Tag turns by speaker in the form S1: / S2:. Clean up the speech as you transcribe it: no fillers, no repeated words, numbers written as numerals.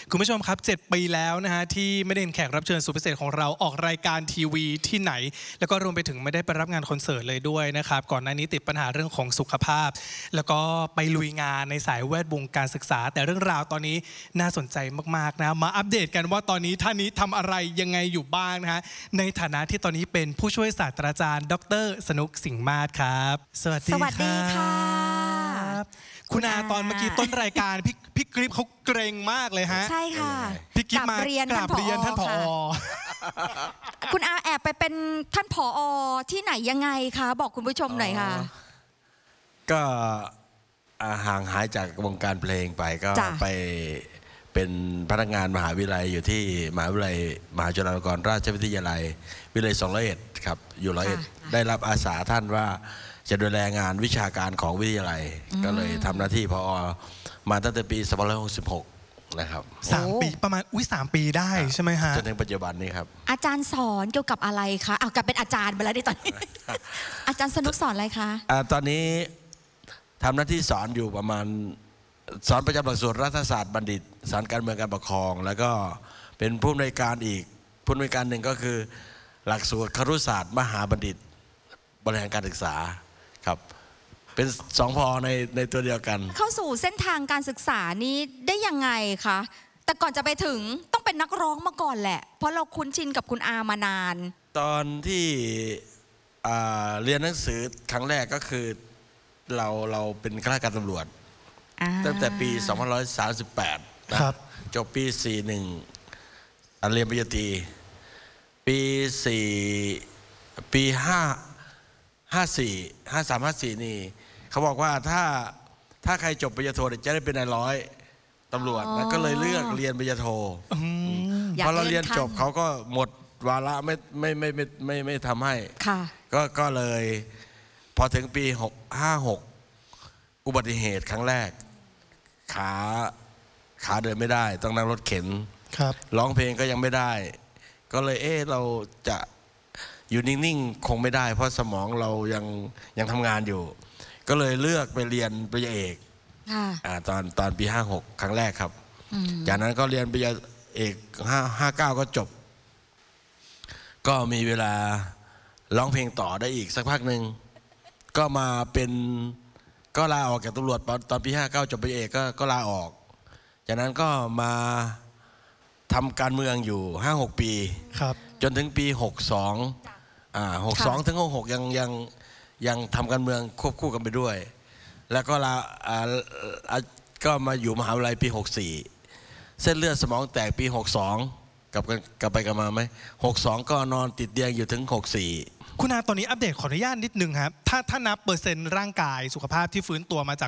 S1: คุณผู้ชมครับ7 ปีแล้วนะฮะที่ไม่ได้เห็นแขกรับเชิญสุดพิเศษของเราออกรายการทีวีที่ไหนแล้วก็รวมไปถึงไม่ได้ไปรับงานคอนเสิร์ตเลยด้วยนะครับก่อนหน้านี้ติดปัญหาเรื่องของสุขภาพแล้วก็ไปลุยงานในสายแวดวงการศึกษาแต่เรื่องราวตอนนี้น่าสนใจมากๆนะมาอัปเดตกันว่าตอนนี้ท่านนี้ทำอะไรยังไงอยู่บ้างนะฮะในฐานะที่ตอนนี้เป็นผู้ช่วยศาสตราจารย์ดร.สนุกสิงห์มาศครับสวัสดีค่ะคุณอาตอนเมื่อกี้ต้นรายการพี่กริฟเขาเกรงมากเลยฮะ
S2: ใช่ค่ะ
S1: พี่กิฟมากราบเรียนท่านผอ
S2: คุณอาแอบไปเป็นท่านผอที่ไหนยังไงคะบอกคุณผู้ชมหน่อยค่ะ
S3: ก็ห่างหายจากวงการเพลงไปก็ไปเป็นพนักงานมหาวิทยาลัยอยู่ที่มหาวิทยาลัยมหาจุฬาลงกรณราชวิทยาลัยวิทยาลัย201ครับอยู่101ได้รับอาสาท่านว่าจะดูแลงานวิชาการของวิทยาลัยก็เลยทำหน้าที่ผอ.มาตั้งแต่ปี2566นะครับ
S1: 3 ปีประมาณ3 ปีได้ใช่ไหมฮะ
S3: จนถึงปัจจุบันนี้ครับ
S2: อาจารย์สอนเกี่ยวกับอะไรคะกลับเป็นอาจารย์ไปแล้วดิตอนนี้ อาจารย์สนุกสอนอะไรคะ
S3: ตอนนี้ทำหน้าที่สอนอยู่ประมาณสอนประจำหลักสูตรรัฐศาสตร์บัณฑิตสอนการเมืองการปกครองแล้วก็เป็นผู้อำนวยการอีกผู้อำนวยการหนึ่งก็คือหลักสูตรครุศาสตร์มหาบัณฑิตบริหารการศึกษาครับเป็น2 พอในตัวเดียวกัน
S2: เข้าสู่เส้นทางการศึกษานี้ได้ยังไงคะแต่ก่อนจะไปถึงต้องเป็นนักร้องมาก่อนแหละเพราะเราคุ้นชินกับคุณอามานาน
S3: ตอนที่เรียนหนังสือครั้งแรกก็คือเราเป็นข้าราชการตำรวจตั้งแต่ปี2538นะครับจบปี41เรียนปริญญาตรีปี4ปี5354นี่เขาบอกว่าถ้าใครจบปริญญาโทจะได้เป็นนายร้อยตำรวจแล้วก็เลยเลือกเรียนปริญญาโทพอเราเรียนจบเขาก็หมดวาระไม่ทำให้ก็เลยพอถึงปี56อุบัติเหตุครั้งแรกขาเดินไม่ได้ต้องนั่งรถเข็นร้องเพลงก็ยังไม่ได้ก็เลยเราจะอยู่นิ่งๆคงไม่ได้เพราะสมองเรายังทำงานอยู่ก็เลยเลือกไปเรียนปริญญาเอกตอนปี56ครั้งแรกครับจากนั้นก็เรียนปริญญาเอก59ก็จบก็มีเวลาร้องเพลงต่อได้อีกสักพักหนึ่งก็มาเป็นก็ลาออกจากตำรวจตอนปี59จบปริญญาเอกก็ลาออกจากนั้นก็มาทำการเมืองอยู่5-6 ปีจนถึงปี62ถึง66ยังทำการเมืองควบคู่กันไปด้วยแล้วก็ก็มาอยู่มหาวิทยาลัยปี64เส้นเลือดสมองแตกปี62กลับไปกันมาไหม62ก็นอนติดเตียงอยู่ถึง64
S1: คุณอาตอนนี้อัปเดตขออนุญาตนิดนึงครับถ้านับเปอร์เซ็นต์ร่างกายสุขภาพที่ฟื้นตัวมาจาก